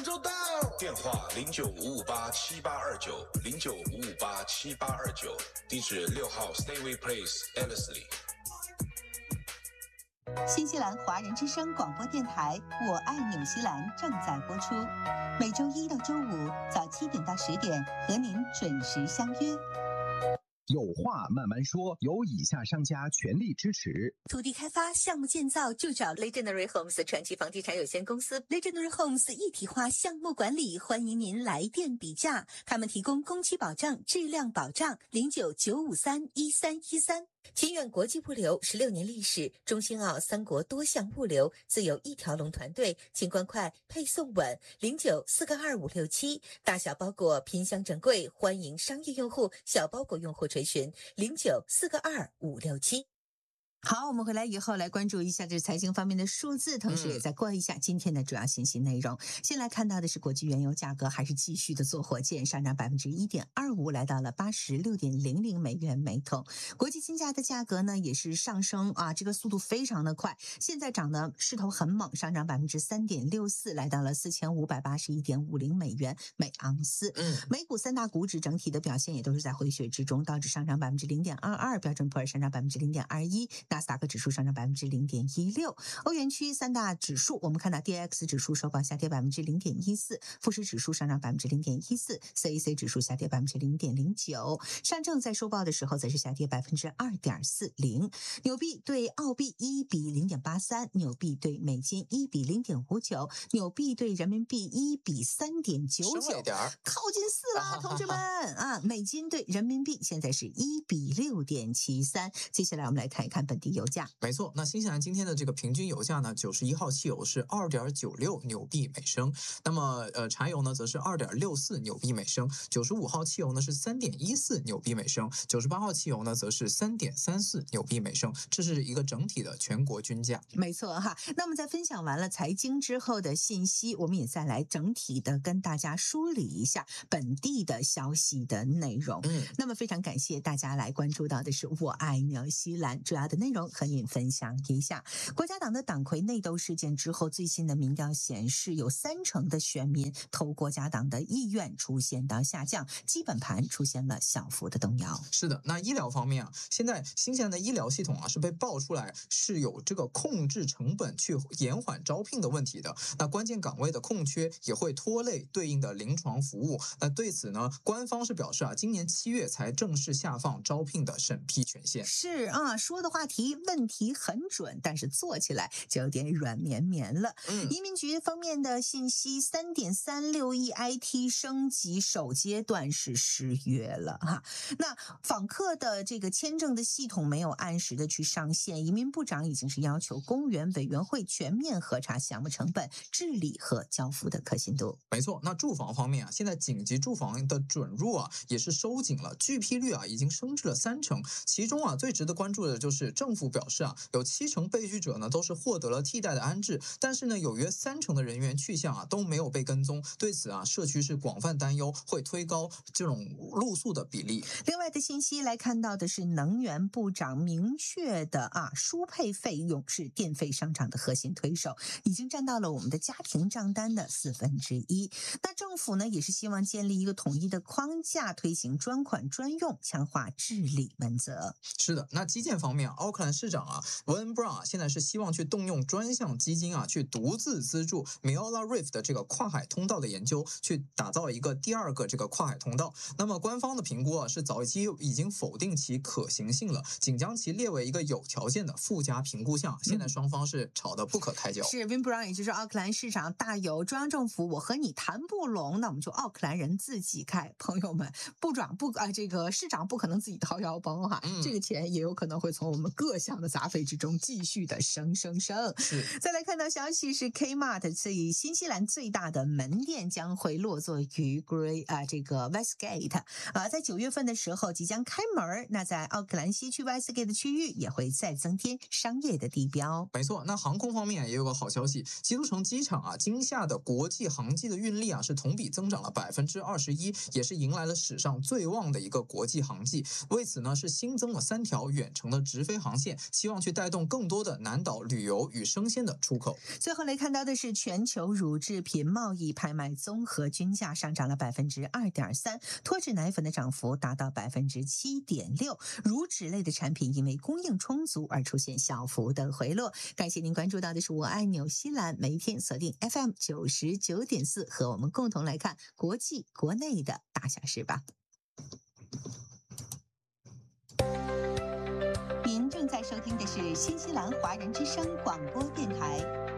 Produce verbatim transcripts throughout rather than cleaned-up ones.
广州到，电话零九五五八七八二九零九五五八七八二九，地址六号 Stayway Place Ellerslie。 新西兰华人之声广播电台《我爱纽西兰》正在播出，每周一到周五早七点到十点和您准时相约。 有话慢慢说，由以下商家全力支持。 土地开发项目建造就找 Legendary Homes 传奇房地产有限公司 Legendary Homes 一体化项目管理，欢迎您来电比价，他们提供工期保障、质量保障。零九九五三一三一三。清远国际物流十六年历史，中兴澳三国多项物流自有一条龙团队，清关快，配送稳。零九四个二五六七，大小包裹品相整柜，欢迎商业用户、小包裹用户垂询。零九四个二五六七。好，我们回来以后来关注一下这财经方面的数字，同时也再过一下今天的主要信息内容。嗯、先来看到的是国际原油价格还是继续的做火箭，上涨百分之一点二五，来到了八十六点零零美元每桶。国际金价的价格呢也是上升啊，这个速度非常的快，现在涨的势头很猛，上涨百分之三点六四，来到了四千五百八十一点五零美元每盎司。嗯，美股三大股指整体的表现也都是在回血之中，道指上涨百分之零点二二，标准普尔上涨百分之零点二一。纳斯达克指数上涨百分之零点一六，欧元区三大指数，我们看到 D A X 指数收报下跌百分之零点一四，富时指数上涨百分之零点一四 ，C A C 指数下跌百分之零点零九，上证在收报的时候则是下跌百分之二点四零。纽币对澳币一比零点八三，纽币对美金一比零点五九，纽币对人民币一比三点九九，靠近四了，同志们啊！美金对人民币现在是一比六点七三。接下来我们来看一看本地油价。 没错，那新西兰今天的这个平均油价呢，九十一号汽油是二点九六纽币每升，那么呃柴油呢则是二点六四纽币每升，九十五号汽油呢是三点一四纽币每升，九十八号汽油呢则是三点三四纽币每升，这是一个整体的全国均价。 没错哈，那么在分享完了财经之后的信息，我们也再来整体的跟大家梳理一下本地的消息的内容。嗯，那么非常感谢大家来关注到的是我爱纽西兰，主要的内容和您分享一下。国家党的党魁内斗事件之后，最新的民调显示，有三成的选民投国家党的意愿出现到下降，基本盘出现了小幅的动摇。 是的，那医疗方面啊，现在新西兰的医疗系统啊是被爆出来是有这个控制成本去延缓招聘的问题的。那关键岗位的空缺也会拖累对应的临床服务。那对此呢，官方是表示啊，今年七月才正式下放招聘的审批权限。 是啊，说的话题问题很准，但是做起来就有点软绵绵了。嗯，移民局方面的信息 三点三六亿 I T 升级首阶段是失约了哈。那访客的这个签证的系统没有按时的去上线，移民部长已经是要求公务员委员会全面核查项目成本、治理和交付的可信度。 没错，那住房方面啊，现在紧急住房的准入啊也是收紧了，拒批率啊已经升至了三成。其中啊最值得关注的就是政府表示啊，有七成被拒者呢都是获得了替代的安置，但是呢有约三成的人员去向啊都没有被跟踪。对此啊，社区是广泛担忧会推高这种露宿的比例。 另外的信息来看到的是，能源部长明确的啊，输配费用是电费上涨的核心推手，已经占到了我们的家庭账单的四分之一。那政府呢也是希望建立一个统一的框架，推行专款专用，强化治理问责。 是的，那基建方面啊，奥克兰市长啊 Wayne Brown 啊，现在是希望去动用专项基金啊，去独自资助 Miola Reef 的这个跨海通道的研究，去打造一个第二个这个跨海通道。那么官方的评估啊，是早期已经否定其可行性了，仅将其列为一个有条件的附加评估项。现在双方是吵得不可开交。 是 Wayne Brown 也就是奥克兰市长大有中央政府我和你谈不拢，那我们就奥克兰人自己开。朋友们，部长不啊、呃，这个市长不可能自己掏腰包哈、嗯，这个钱也有可能会从我们各项的杂费之中继续的升升升。再来看到消息是 Kmart 最新西兰最大的门店将会落座于 Grey 啊、呃、这个 Westgate 啊、呃，在九月份的时候即将开门。那在奥克兰西区 Westgate 的区域也会再增添商业的地标。 没错，那航空方面也有个好消息，基督城机场啊，今夏的国际航机的运力啊是同比增长了百分之二十一，也是迎来了史上最旺的一个国际航季。为此呢，是新增了三条远程的直飞航。 航线，希望去带动更多的南岛旅游与生鲜的出口。 最后来看到的是全球乳制品贸易拍卖综合均价上涨了百分之二点三，脱脂奶粉的涨幅达到百分之七点六，乳脂类的产品因为供应充足而出现小幅的回落。感谢您关注到的是我爱纽西兰，每一天锁定 F M 九十九点四，和我们共同来看国际国内的大小事吧。您正在收听的是新西兰华人之声广播电台。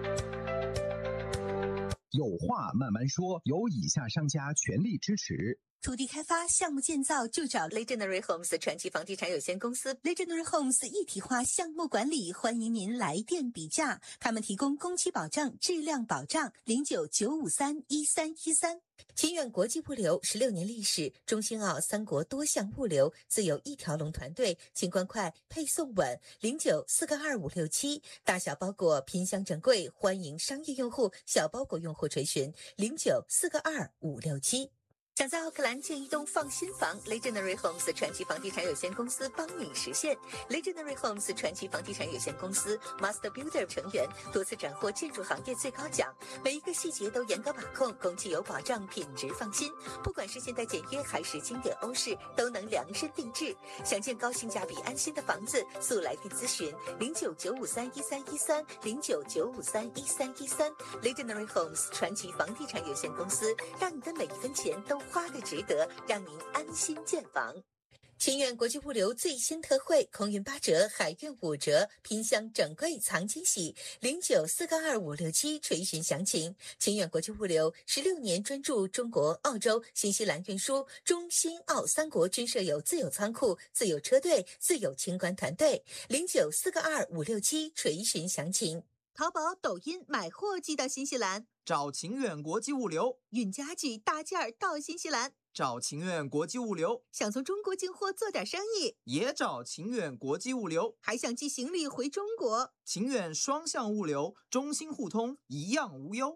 有话慢慢说，由以下商家全力支持。 土地开发、项目建造就找 Legendary Homes 传奇房地产有限公司。Legendary Homes 一体化项目管理，欢迎您来电比价。他们提供工期保障、质量保障。零九九五三一三一三。秦远国际物流十六年历史，中新澳三国多项物流自有一条龙团队，清关快，配送稳。零九四个二五六七，大小包裹品相整柜，欢迎商业用户、小包裹用户垂询。零九四个二五六七。想在奥克兰建一栋放心房 ，Legendary Homes 传奇房地产有限公司帮你实现。Legendary Homes 传奇房地产有限公司 Master Builder 成员，多次斩获建筑行业最高奖，每一个细节都严格把控，工期有保障，品质放心。不管是现代简约还是经典欧式，都能量身定制。想建高性价比、安心的房子，速来电咨询零九九五三一三一三零九九五三一三一三。Legendary Homes 传奇房地产有限公司，让你的每一分钱都花的值得，让您安心建房。秦远国际物流最新特惠，空运八折，海运五折，拼箱整柜藏惊喜。零九四个二五六七垂询详情。秦远国际物流十六年专注中国、澳洲、新西兰运输，中新澳三国均设有自有仓库、自有车队、自有清关团队。零九四个二五六七垂询详情。淘宝、抖音买货寄到新西兰， 找秦远国际物流； 运家具大件儿到新西兰， 找秦远国际物流； 想从中国进货做点生意， 也找秦远国际物流； 还想寄行李回中国， 秦远双向物流，中新互通，一样无忧。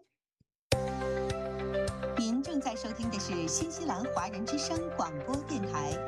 您正在收听的是新西兰华人之声广播电台。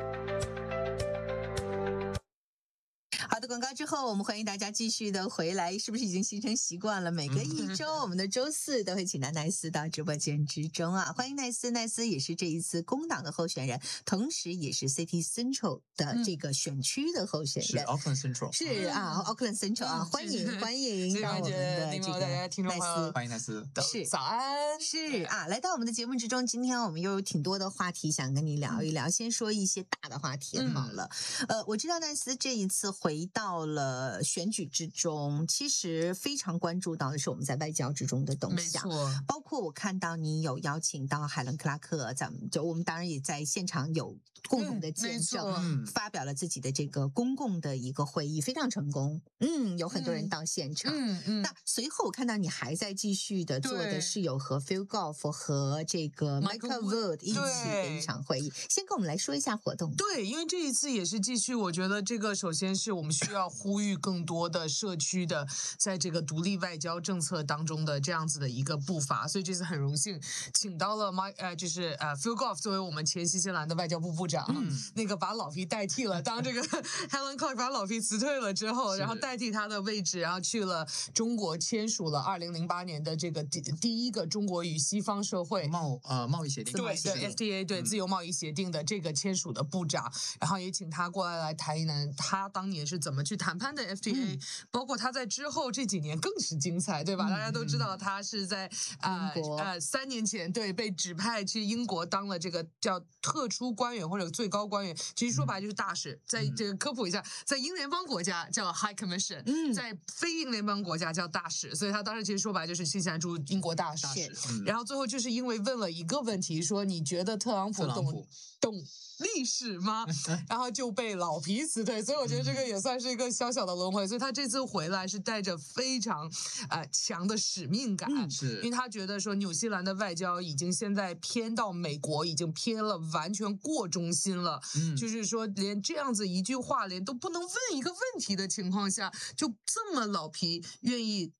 好的，广告之后，我们欢迎大家继续的回来。是不是已经形成习惯了？每隔一周，我们的周四都会请到奈斯到直播间之中啊！欢迎奈斯，奈斯也是这一次工党的候选人，同时也是 City Central 的这个选区的候选人。 是 Auckland Central， 是啊 ，Auckland Central 啊，欢迎欢迎到我们的这个奈斯， 欢迎奈斯， 是早安， 是啊，来到我们的节目之中，今天我们又有挺多的话题想跟你聊一聊。先说一些大的话题好了，呃，我知道奈斯这一次回到了选举之中，其实非常关注到的是我们在外交之中的动向，包括我看到你有邀请到海伦克拉克，咱们就我们当然也在现场有共同的见证，嗯、发表了自己的这个公共的一个会议，非常成功，嗯，有很多人到现场，嗯嗯。那随后我看到你还在继续的做的是有和 Phil Goff 和这个 Michael Wood 一起的一场会议，先跟我们来说一下活动。 对，因为这一次也是继续，我觉得这个首先是我们需要呼吁更多的社区的在这个独立外交政策当中的这样子的一个步伐，所以这次很荣幸请到了 My 呃就是呃 Phil Goff 作为我们前新西兰的外交部部长，嗯、那个把老皮代替了，当这个 Helen Clark 把老皮辞退了之后，然后代替他的位置，然后去了中国签署了二零零八年的这个第第一个中国与西方社会贸呃贸易协定， 对对 F T A 对、嗯、自由贸易协定的这个签署的部长，然后也请他过来来谈一谈他当年是怎么去谈判的 F T A，、嗯、包括他在之后这几年更是精彩，对吧？嗯、大家都知道他是在呃呃三年前对被指派去英国当了这个叫特殊官员或者最高官员，其实说白就是大使。嗯、在这个科普一下，在英联邦国家叫 High Commission，、嗯、在非英联邦国家叫大使，所以他当时其实说白就是新西兰驻英国大使。大使嗯、然后最后就是因为问了一个问题，说你觉得特朗普懂懂历史吗？然后就被老皮辞退，所以我觉得这个也算是一个小小的轮回。所以他这次回来是带着非常呃强的使命感，嗯、是因为他觉得说纽西兰的外交已经现在偏到美国，已经偏了，完全过中心了。嗯，就是说连这样子一句话连都不能问一个问题的情况下，就这么老皮愿意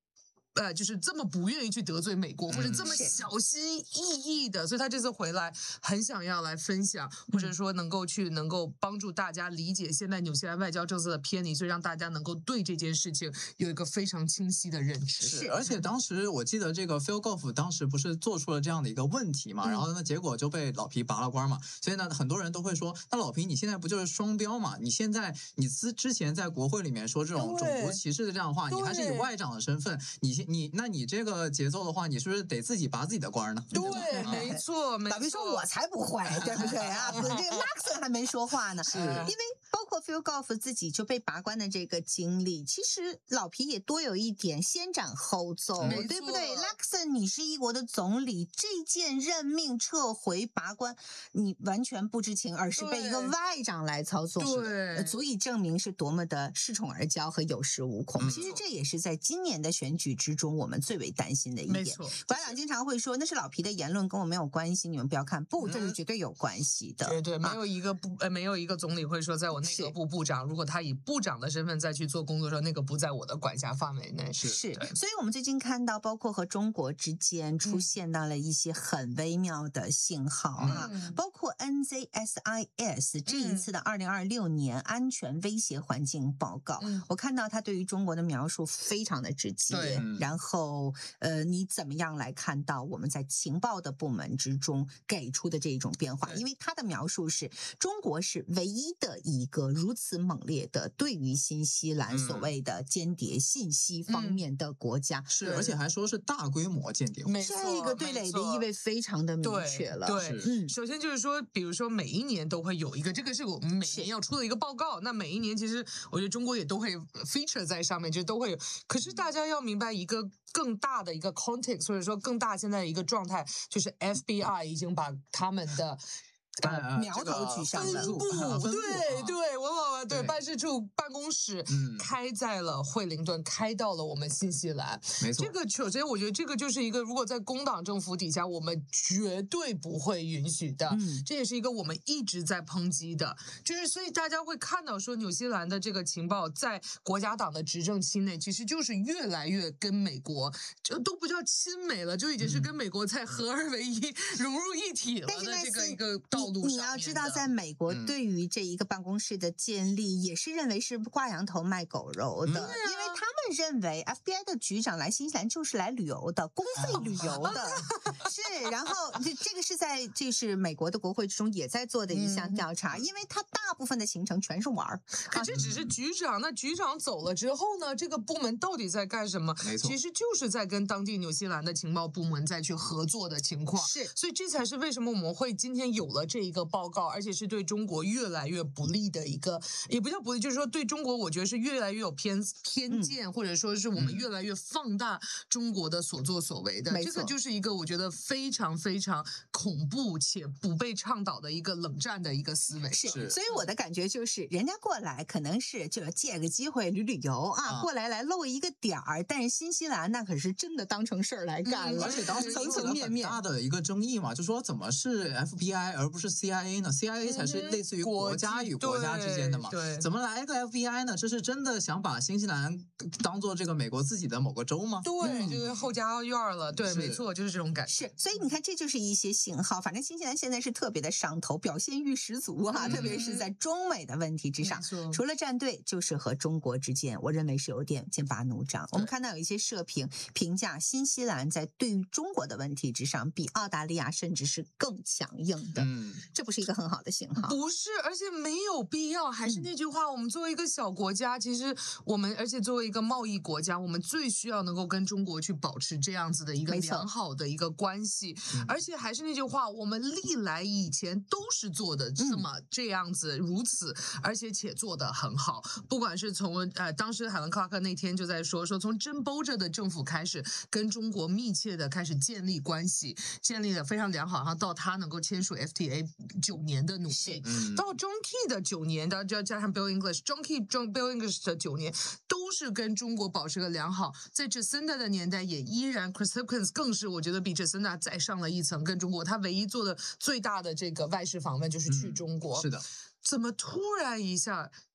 呃，就是这么不愿意去得罪美国，或者这么小心翼翼的，所以他这次回来很想要来分享，或者说能够去能够帮助大家理解现在纽西兰外交政策的偏离，所以让大家能够对这件事情有一个非常清晰的认知。 是，而且当时我记得这个 Phil Goff 当时不是做出了这样的一个问题嘛， 嗯、 然后呢，结果就被老皮拔了关嘛，所以呢，很多人都会说，那老皮你现在不就是双标嘛？你现在你之之前在国会里面说这种种族歧视的这样的话，你还是以外长的身份，你你那你这个节奏的话，你是不是得自己拔自己的关呢？ 对，没错，没错。 老皮说我才不会，对不对啊？这个 Luxon 还没说话呢，因为包括 Phil Goff 自己就被拔关的这个经历，其实老皮也多有一点先斩后奏，对不对 ？Luxon 你是一国的总理，这件任命撤回拔关，你完全不知情，而是被一个外长来操作， 对， 足以证明是多么的恃宠而骄和有恃无恐。其实这也是在今年的选举之中，我们最为担心的一点。国民党经常会说那是老皮的言论，跟我没有关系，你们不要看。不，这是绝对有关系的。 绝对没有一个部呃，没有一个总理会说，在我内阁部部长，如果他以部长的身份再去做工作的时候，那个不在我的管辖范围内。 是是，所以我们最近看到，包括和中国之间出现到了一些很微妙的信号啊，嗯、包括 N Z S I S 这一次的二零二六年安全威胁环境报告，嗯、我看到他对于中国的描述非常的直接。然后呃，你怎么样来看到我们在情报的部门之中给出的这种变化？因为他的描述是中国是唯一的一个如此猛烈的对于新西兰所谓的间谍信息方面的国家， 嗯、是，而且还说是大规模间谍。 这个对垒的意味非常的明确了。 对，对嗯，首先就是说，比如说每一年都会有一个，这个是我们每年要出的一个报告。那每一年其实我觉得中国也都会 feature 在上面，就都会有。可是大家要明白一个更大的一个 context， 或者说更大现在的一个状态，就是 F B I 已经把他们的。 呃，苗头取向分部，对对，文保对办事处办公室开在了惠灵顿，开到了我们新西兰。 没错， 这个首先我觉得这个就是一个，如果在工党政府底下，我们绝对不会允许的。嗯，这也是一个我们一直在抨击的，就是所以大家会看到说，纽西兰的这个情报在国家党的执政期内，其实就是越来越跟美国，就都不叫亲美了，就已经是跟美国在合二为一、嗯、融入一体了的这个一个道路。 你要知道，在美国对于这一个办公室的建立，嗯、也是认为是挂羊头卖狗肉的，嗯啊、因为他们认为 F B I 的局长来新西兰就是来旅游的，公费旅游的，是。然后这这个是在这是美国的国会之中也在做的一项调查，嗯、因为他大部分的行程全是玩儿。 可这只是局长，那局长走了之后呢，这个部门到底在干什么？ 没错， 其实就是在跟当地纽西兰的情报部门再去合作的情况。 是， 所以这才是为什么我们会今天有了这一个报告，而且是对中国越来越不利的一个，也不叫不利，就是说对中国，我觉得是越来越有偏偏见，嗯、或者说是我们越来越放大中国的所作所为的。嗯、这个就是一个我觉得非常非常恐怖且不被倡导的一个冷战的一个思维。 是，所以我的感觉就是，人家过来可能是就借个机会旅旅游啊，啊过来来露一个点儿，但是新西兰那可是真的当成事儿来干了， 嗯、而且当时层层面面大的一个争议嘛，就说怎么是 F B I 而不是 C I A 呢 ？C I A 才是类似于国家与国家之间的嘛， 对， 怎么来个 F B I 呢？这是真的想把新西兰当做这个美国自己的某个州吗？ 对，嗯、就是后家院了，对，没错，就是这种感觉。 是，所以你看，这就是一些信号。反正新西兰现在是特别的上头，表现欲十足啊，嗯、特别是在中美的问题之上，除了站队，就是和中国之间，我认为是有点剑拔弩张。我们看到有一些社评评价新西兰在对于中国的问题之上，比澳大利亚甚至是更强硬的，嗯，这不是一个很好的信号。 不是，而且没有必要。还是那句话，嗯、我们作为一个小国家，其实我们，而且作为一个贸易国家，我们最需要能够跟中国去保持这样子的一个良好的一个关系。而且还是那句话，我们历来以前都是做的这么这样子，如此，而且且做得很好。不管是从呃，当时海伦·克拉克那天就在说，说从真波着的政府开始，跟中国密切的开始建立关系，建立的非常良好，然后到他能够签署 F T A 九年的努力，嗯、到 John Key 的九年，到加加上 Bill English，John Key、John Bill English 的九年，都是跟中国保持个良好。在 Jacinda 的年代也依然 ，Chris Hipkins 更是我觉得比 Jacinda 再上了一层，跟中国他唯一做的最大的这个外事访问就是去中国。 嗯、是的。 怎么突然一下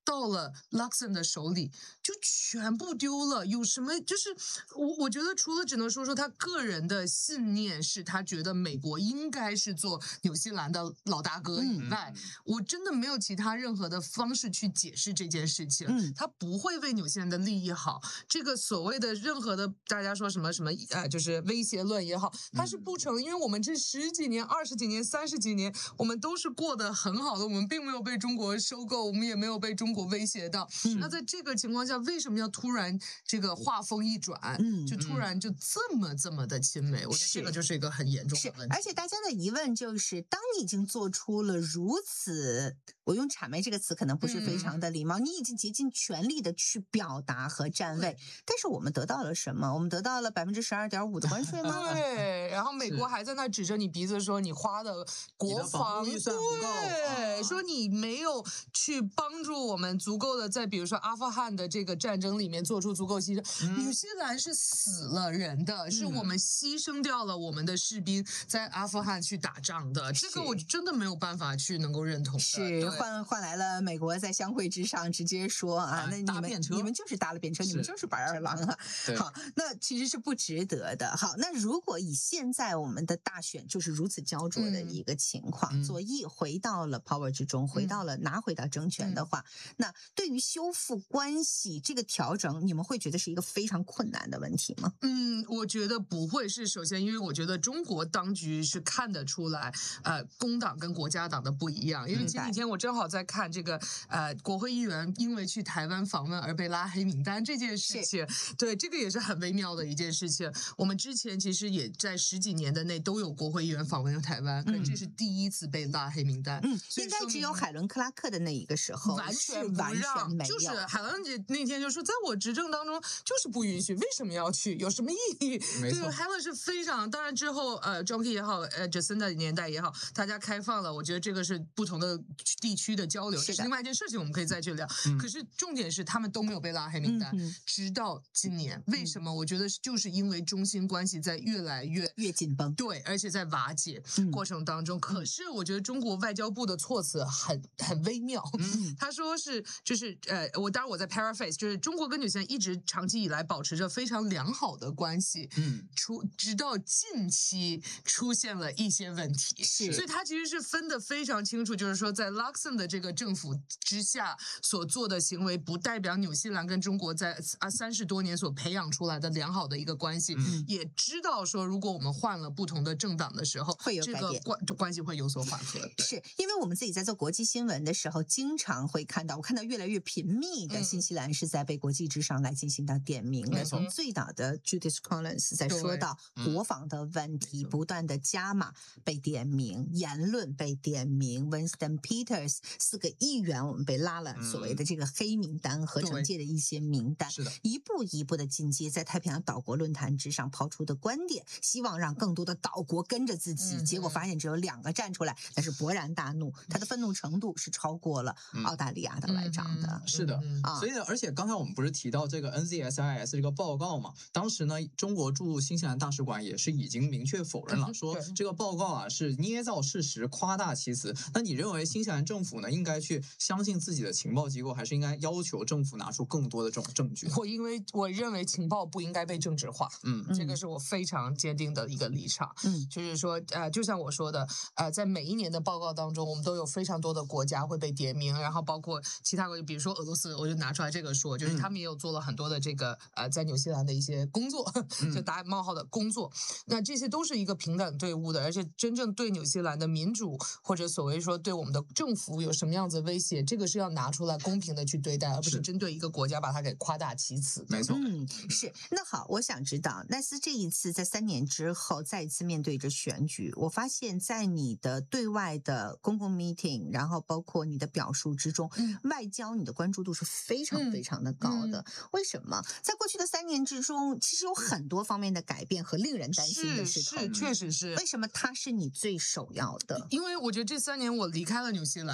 到了 Luxem 的手里就全部丢了。有什么就是我我觉得除了只能说说他个人的信念是他觉得美国应该是做纽西兰的老大哥以外，嗯、我真的没有其他任何的方式去解释这件事情。嗯，他不会为纽西兰的利益好。这个所谓的任何的大家说什么什么呃，就是威胁论也好，它是不成，因为我们这十几年、二十几年、三十几年，我们都是过得很好的，我们并没有被中国收购，我们也没有被中国威胁到。嗯、那在这个情况下，为什么要突然这个话锋一转，嗯、就突然就这么这么的亲美？我觉得这个就是一个很严重的问题。 而且大家的疑问就是，当你已经做出了如此，我用谄媚这个词可能不是非常的礼貌，嗯、你已经竭尽全力的去表达和站位，但是我们得到了什么？我们得到了百分之十二点五的关税吗？ 对，然后美国还在那指着你鼻子说你花的国防预算不够， 对，说你没有去帮助我们足够的在比如说阿富汗的这个战争里面做出足够牺牲。嗯、纽西兰是死了人的，是我们牺牲掉了我们的士兵在阿富汗去打仗的，这个我真的没有办法去能够认同的。 是换换来了美国在相会之上直接说啊，啊那你们你们就是搭了便车，你们就是白二郎啊。好，那其实是不值得的。好，那如果以现在我们的大选就是如此焦灼的一个情况，嗯、左翼回到了 power 之中，回到了、嗯、拿回到政权的话，嗯、那对于修复关系这个调整，你们会觉得是一个非常困难的问题吗？ 嗯，我觉得不会是。首先，因为我觉得中国当局是看得出来，呃，工党跟国家党的不一样。因为前几天我正好在看这个，呃，国会议员因为去台湾访问而被拉黑名单这件事情，对，这个也是很微妙的一件事情。我们之前其实也在十几年的内都有国会议员访问台湾，可、嗯、这是第一次被拉黑名单。嗯， 应该只有海伦克拉克的那一个时候完全不让，就是海伦姐那天就说，在我执政当中就是不允许，为什么要去？有什么意义？ 没错， 对，海伦是非常，当然之后呃 ，John Key 也好，呃 ，Jacinda 的年代也好，大家开放了，我觉得这个是不同的地区的交流，这是另外一件事情，我们可以再去聊。嗯、可是重点是他们都没有被拉黑名单，嗯、直到今年，为什么？我觉得就是因为中新关系在越来越越紧绷， 对，而且在瓦解过程当中。嗯、可是我觉得中国外交部的措辞很很微妙，嗯、他说是就是呃，我当然我在 paraphrase， 就是中国跟纽西兰一直长期以来保持着非常良好的关系，嗯，出直到近期出现了一些问题， 是， 所以他其实是分得非常清楚，就是说在 Luxem 的这个政府之下所做的行为，不代表纽西兰跟中国在啊三十多年所培养出来的良好的一个关系，嗯、也知道说如果我们换了不同的政党的时候， 会有改变， 这个关关系会有所缓和。 是因为我们自己在做国际新闻的时候，经常会看到，我看到越来越频密的新西兰是在被国际之上来进行到点名的。嗯、从最早的 Judith Collins 在说到国防的问题，不断的加码被点名，言论被点名 ，Winston Peters 四个议员我们被拉了所谓的这个黑名单，合成界的一些名单， 是的， 一步一步的进阶，在太平洋岛国论坛之上抛出的观点，希望让更多的岛国跟着自己，嗯、结果发现只有两个站出来，但是勃然大怒，他的愤怒程度是超过了澳大利亚的外长的。 嗯、是的，啊，所以呢，而且刚才我们不是提到这个 N Z S I S 这个报告嘛？当时呢，中国驻新西兰大使馆也是已经明确否认了，说这个报告啊是捏造事实、夸大其词。那你认为新西兰政府呢，应该去相信自己的情报机构，还是应该要求政府拿出更多的这种证据？ 我因为我认为情报不应该被政治化，嗯，这个是我非常坚定的一个立场。嗯，就是说，呃，就像我说的，呃，在每一年的报告当中，我们都有非常多的国家会被点名，然后包括其他国家，比如说俄罗斯，我就拿出来这个说，就是他们也有做了很多的这个呃，在纽西兰的一些工作，就打冒号的工作。那这些都是一个平等队伍的，而且真正对纽西兰的民主或者所谓说对我们的政府有什么样子的威胁，这个是要拿出来公平的去对待，而不是针对一个国家把它给夸大其词。 没错， 嗯，是。那好，我想知道奈斯这一次在三年之后再一次面对着选举，我发现在你的对外的公共 meeting， 然后包括你的表述之中，嗯、外交你的关注度是非常非常的高的。嗯嗯、为什么？在过去的三年之中，其实有很多方面的改变和令人担心的事情， 是，确实是。 为什么它是你最首要的？ 因为我觉得这三年我离开了纽西兰，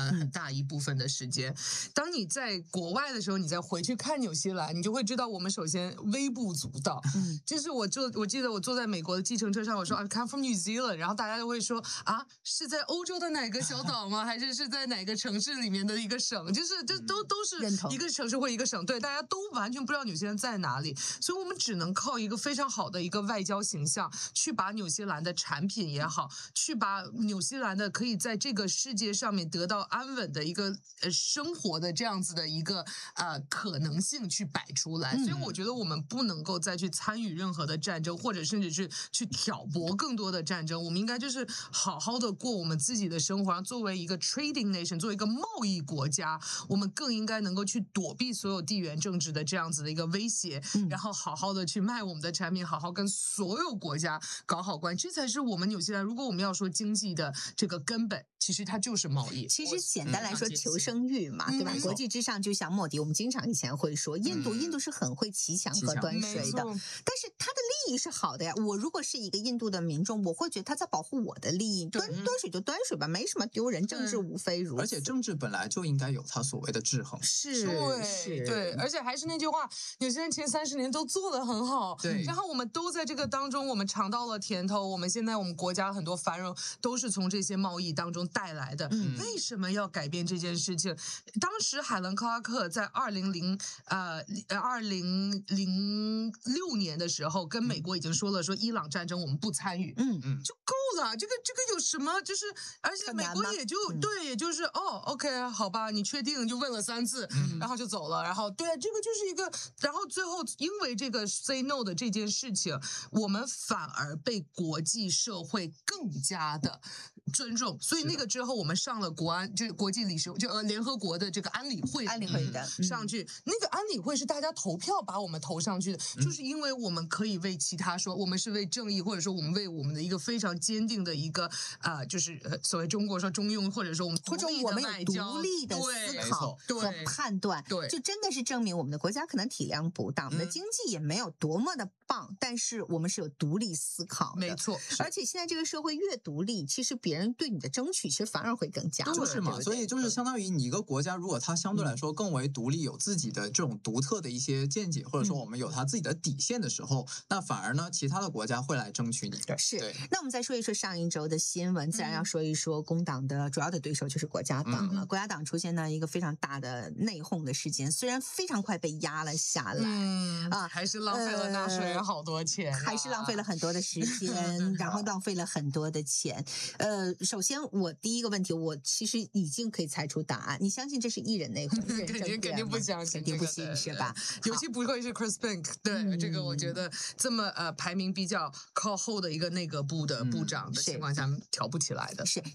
呃很大一部分的时间。当你在国外的时候，你再回去看纽西兰，你就会知道我们首先微不足道。嗯，就是我坐，我记得我坐在美国的计程车上，我说 I come from New Zealand， 然后大家就会说啊，是在欧洲的哪个小岛吗？还是是在哪个城市里面的一个省？就是这都都是一个城市或一个省，对，大家都完全不知道纽西兰在哪里，所以我们只能靠一个非常好的一个外交形象，去把纽西兰的产品也好，去把纽西兰的可以在这个世界上面得到安稳的一个呃生活的这样子的一个呃可能性去摆出来。所以我觉得我们不能够再去参与任何的战争，或者甚至是去挑拨更多的战争。我们应该就是好好的过我们自己的生活。作为一个 trading nation， 作为一个贸易国家，我们更应该能够去躲避所有地缘政治的这样子的一个威胁，嗯、然后好好的去卖我们的产品，好好跟所有国家搞好关系，这才是我们纽西兰。如果我们要说经济的这个根本，其实它就是贸易。 其实简单来说，求生欲嘛，对吧？嗯、国际之上，就像莫迪，我们经常以前会说，印度，嗯、印度是很会骑墙和端水的，但是它的利益是好的呀。我如果是一个印度的民众，我会觉得他在保护我的利益，端端水就端水吧，没什么丢人，政治无非如此。 而且政治本来就应该有它所谓的制衡， 是， 对对，而且还是那句话，纽西兰前三十年都做得很好， 对， 然后我们都在这个当中，我们尝到了甜头。我们现在我们国家很多繁荣都是从这些贸易当中带来的。嗯、为什么要改变这件事情？当时海伦克拉克在二零零呃二零零六年的时候，跟美国已经说了，说伊朗战争我们不参与，嗯嗯，就够了。这个这个有什么？就是而且美国也就、嗯、对，也就是哦 ，OK， 好吧，你确定？就问了三次，嗯、然后就走了。然后对，这个就是一个，然后最后因为这个 say no 的这件事情，我们反而被国际社会更加的尊重。所以那个之后，我们上了国安，就是国际理事，就呃联合国的这个安理会， 安理会的、 嗯、上去。那个安理会是大家投票把我们投上去的，嗯、就是因为我们可以为其他说，我们是为正义，或者说我们为我们的一个非常坚定的一个啊、呃，就是呃所谓中国说中庸，或者说我们或者我们有独立的思考和判断， 对， 就真的是证明我们的国家可能体量不大，我们的经济也没有多么的棒，但是我们是有独立思考的， 没错。 而且现在这个社会越独立，其实别人对你的争取其实反而会更加就是嘛，所以就是相当于你一个国家，如果它相对来说更为独立，有自己的这种独特的一些见解，或者说我们有它自己的底线的时候，那反而呢，其他的国家会来争取你。 是。那我们再说一说上一周的新闻，自然要说一说工党的主要的对手就是国家党了。嗯、国家党出现了一个非常大的内讧的事件，虽然非常快被压了下来， 嗯、啊，还是浪费了纳税人好多钱、啊呃，还是浪费了很多的时间，然后浪费了很多的钱。呃，首先我第一个问题，我其实已经可以猜出答案。你相信这是艺人内讧？ 肯定肯定不相信， 肯定不信是吧？ 尤其不会是 Chris Bank， 对、嗯、这个我觉得这么呃排名比较靠后的一个内阁部的部长的情况下、嗯、调不起来的。 是